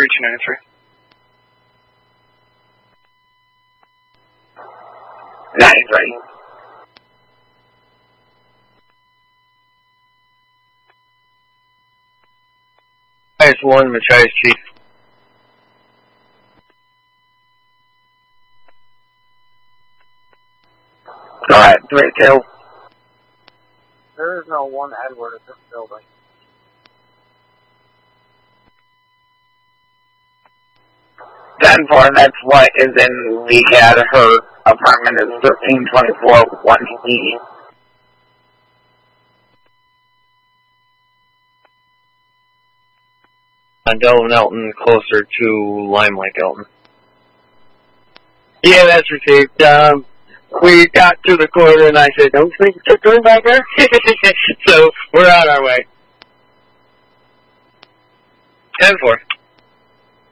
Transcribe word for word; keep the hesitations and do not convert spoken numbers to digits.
three two ninety-three. ninety-three. Highest one, Machias Chief. Go ahead, three two. There is no one Edward at this building. ten four, that's what is in the ad. Her apartment is thirteen twenty-four one E. On Delvin Elton, closer to Lime Lake Elton. Yeah, that's received. Um, we got to the corner and I said, don't think it's going back there. So we're on our way. ten four.